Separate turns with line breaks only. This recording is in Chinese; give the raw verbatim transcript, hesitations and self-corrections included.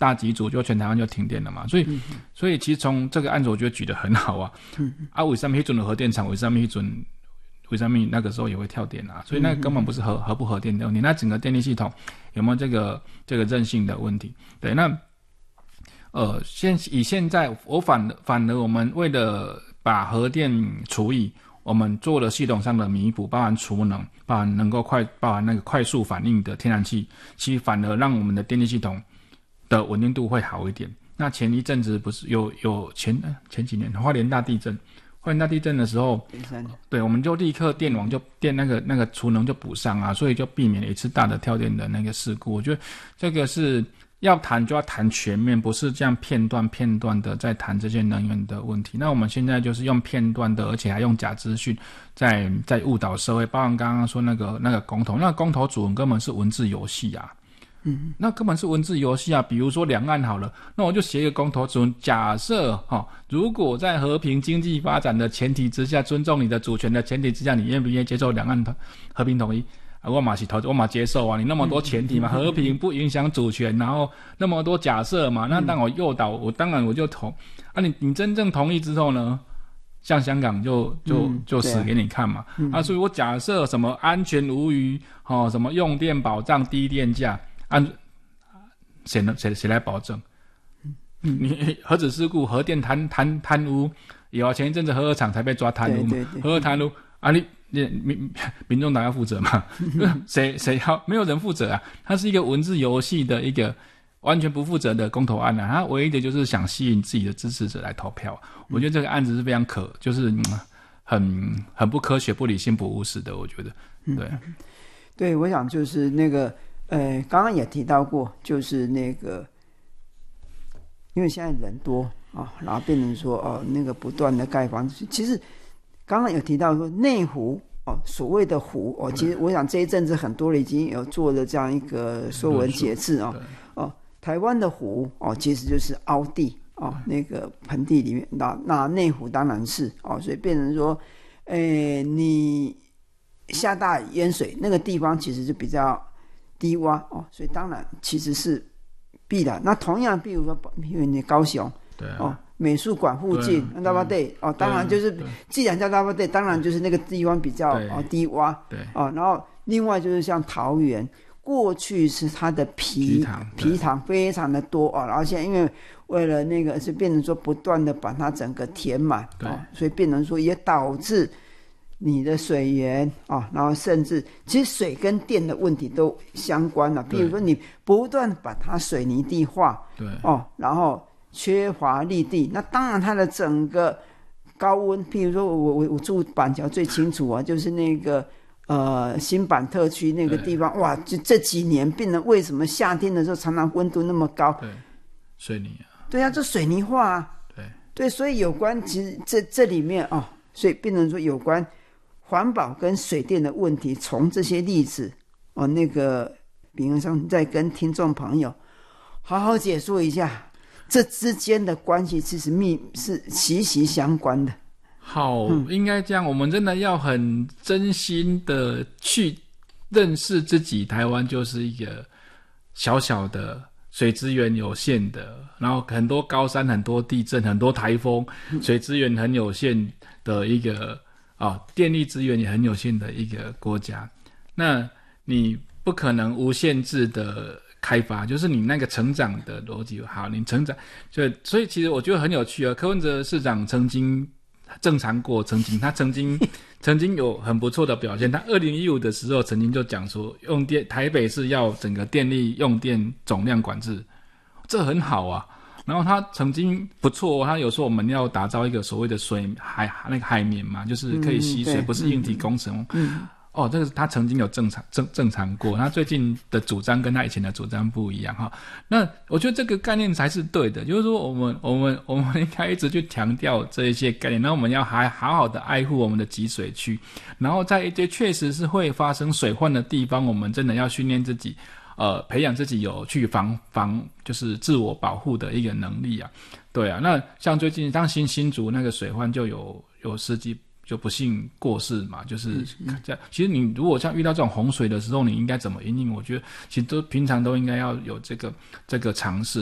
大几组就全台湾就停电了嘛，所以、嗯、所以其实从这个案子我觉得举得很好啊。嗯、啊，为什么那阵的核电厂，为什么那阵，为什么那个时候也会跳电啊？所以那根本不是核核不核电的问题，那整个电力系统有没有这个这个韧性的问题？对，那呃，现以现在我反反而我们为了把核电除役，我们做了系统上的弥补，包含储能，包含能够快，包含那个快速反应的天然气，其实反而让我们的电力系统的稳定度会好一点。那前一阵子不是有有前前几年花莲大地震，花莲大地震的时候，对，我们就立刻电网就电那个那个储能就补上啊，所以就避免了一次大的跳电的那个事故。我觉得这个是要谈就要谈全面，不是这样片段片段的在谈这些能源的问题。那我们现在就是用片段的，而且还用假资讯在在误导社会，包含刚刚说那个那个公投，那个公投主文根本是文字游戏啊。嗯，那根本是文字游戏啊！比如说两岸好了，那我就写一个公投主文，假设哈、哦，如果在和平经济发展的前提之下，尊重你的主权的前提之下，你愿不愿意接受两岸和平统一？啊，我嘛是投，我嘛接受啊！你那么多前提嘛，和平不影响主权，然后那么多假设嘛，那当我诱导，我当然我就投。啊你，你你真正同意之后呢？像香港就就就死给你看嘛！嗯、啊，所以我假设什么安全无虞，哦，什么用电保障低电价，按谁能谁谁来保证？嗯，你核子事故、核电贪贪贪污，有啊，前一阵子核二厂才被抓贪污嘛，对对对核二贪污啊你。民民众党要负责嘛？谁谁要？没有人负责啊！它是一个文字游戏的一个完全不负责的公投案啊！它唯一的就是想吸引自己的支持者来投票。我觉得这个案子是非常可，就是、嗯、很很不科学、不理性、不务实的。我觉得，对，
嗯、对，我想就是那个呃，刚刚也提到过，就是那个，因为现在人多啊，然后变成说哦，那个不断的盖房子，其实。刚刚有提到说内湖哦，所谓的湖哦，其实我想这一阵子很多人已经有做了这样一个说文解字哦哦，台湾的湖哦，其实就是凹地哦，那个盆地里面，那那内湖当然是哦，所以变成说，诶，你下大雨淹水那个地方其实就比较低洼哦，所以当然其实是必然。那同样，比如说，比如你高雄，
对啊、
哦。美术馆附近拉巴队哦，当然就是既然叫拉巴队，当然就是那个地方比较哦低洼，
对
哦，然后另外就是像桃园，过去是它的皮皮塘非常的多哦，然后现在因为为了那个是变成说不断的把它整个填满哦，所以变成说也导致你的水源哦，然后甚至其实水跟电的问题都相关了，比如说你不断把它水泥地化，
对
哦，然后。缺乏立地，那当然它的整个高温，譬如说我我我住板桥最清楚啊，就是那个呃新板特区那个地方，哇，就这几年变得为什么夏天的时候常常温度那么高？
对，水泥啊，
对啊，这水泥化啊，
对对，
所以有关其实这这里面哦，所以变成说有关环保跟水电的问题，从这些例子哦，那个秉恩生再跟听众朋友好好解说一下。这之间的关系其实密是息息相关的。
好、嗯，应该这样，我们真的要很真心的去认识自己。台湾就是一个小小的水资源有限的，然后很多高山、很多地震、很多台风，水资源很有限的一个啊、哦，电力资源也很有限的一个国家。那你不可能无限制的。开发就是你那个成长的逻辑好，你成长就所以其实我觉得很有趣啊。柯文哲市长曾经正常过，曾经他曾经曾经有很不错的表现。他二零一五的时候曾经就讲说，用电台北市要整个电力用电总量管制，这很好啊。然后他曾经不错、哦，他有说我们要打造一个所谓的水海那个海绵嘛，就是可以吸水，嗯、不是硬体工程。嗯哦，这个他曾经有正常正正常过，他最近的主张跟他以前的主张不一样哈。那我觉得这个概念才是对的，就是说我们我们我们应该一直去强调这一些概念，然后我们要还好好的爱护我们的集水区，然后在一些确实是会发生水患的地方，我们真的要训练自己，呃，培养自己有去防防就是自我保护的一个能力啊。对啊，那像最近当新新竹那个水患就有有司机。就不幸过世嘛，就是这样。其实你如果像遇到这种洪水的时候，你应该怎么因应？我觉得其实都平常都应该要有这个这个尝试